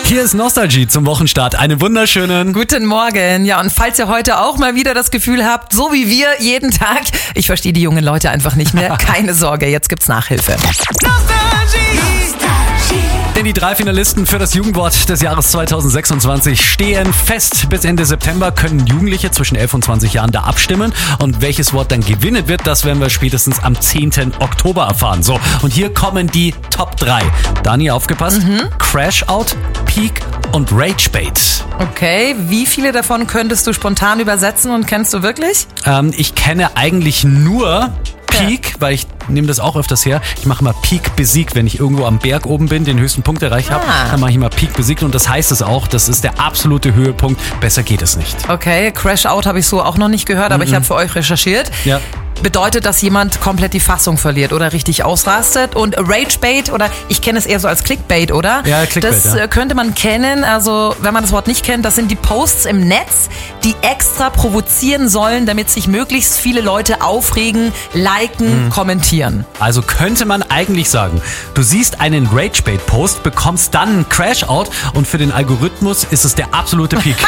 Hier ist Nostalgie zum Wochenstart. Einen wunderschönen Guten Morgen. Ja, und falls ihr heute auch mal wieder das Gefühl habt, so wie wir jeden Tag, ich verstehe die jungen Leute einfach nicht mehr, keine Sorge, jetzt gibt's Nachhilfe. Denn die 3 Finalisten für das Jugendwort des Jahres 2026 stehen fest. Bis Ende September können Jugendliche zwischen 11 und 20 Jahren da abstimmen. Und welches Wort dann gewinnen wird, das werden wir spätestens am 10. Oktober erfahren. So, und hier kommen die Top 3. Dani, aufgepasst. Crash-Out, Peak und Ragebait. Okay, wie viele davon könntest du spontan übersetzen und kennst du wirklich? Ich kenne eigentlich nur Peak, weil ich nehme das auch öfters her. Ich mache mal Peak besiegt, wenn ich irgendwo am Berg oben bin, den höchsten Punkt erreicht habe, dann mache ich mal Peak besiegt und das heißt es auch, das ist der absolute Höhepunkt. Besser geht es nicht. Okay, Crash Out habe ich so auch noch nicht gehört, aber ich habe für euch recherchiert. Ja. Bedeutet, dass jemand komplett die Fassung verliert oder richtig ausrastet. Und Ragebait, oder ich kenne es eher so als Clickbait, oder? Ja, Clickbait, das könnte man kennen. Also, wenn man das Wort nicht kennt, das sind die Posts im Netz, die extra provozieren sollen, damit sich möglichst viele Leute aufregen, liken, kommentieren. Also könnte man eigentlich sagen, du siehst einen Ragebait-Post, bekommst dann einen Crash-Out und für den Algorithmus ist es der absolute Peak.